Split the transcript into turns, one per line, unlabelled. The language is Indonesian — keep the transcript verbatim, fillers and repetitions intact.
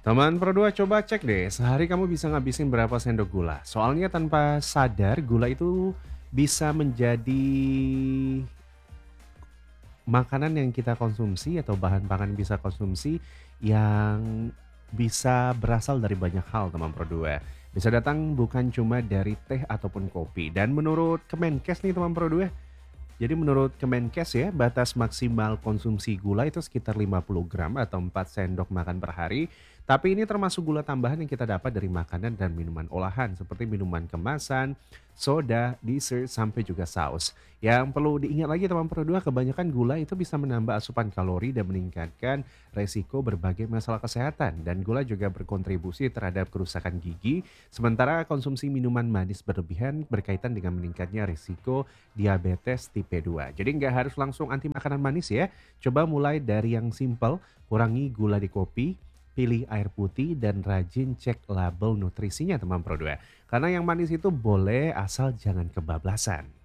Teman Pro dua coba cek deh, sehari kamu bisa ngabisin berapa sendok gula. Soalnya tanpa sadar gula itu bisa menjadi makanan yang kita konsumsi atau bahan pangan yang bisa konsumsi yang bisa berasal dari banyak hal teman Pro dua. Bisa datang bukan cuma dari teh ataupun kopi. Dan menurut Kemenkes nih teman Pro dua, jadi menurut Kemenkes ya, batas maksimal konsumsi gula itu sekitar lima puluh gram atau empat sendok makan per hari. Tapi ini termasuk gula tambahan yang kita dapat dari makanan dan minuman olahan seperti minuman kemasan, soda, dessert, sampai juga saus. Yang perlu diingat lagi teman Pro dua, kebanyakan gula itu bisa menambah asupan kalori dan meningkatkan resiko berbagai masalah kesehatan. Dan gula juga berkontribusi terhadap kerusakan gigi, sementara konsumsi minuman manis berlebihan berkaitan dengan meningkatnya risiko diabetes tipe dua. Jadi nggak harus langsung anti makanan manis ya. Coba mulai dari yang simple, kurangi gula di kopi, pilih air putih, dan rajin cek label nutrisinya teman Pro dua. Karena yang manis itu boleh asal jangan kebablasan.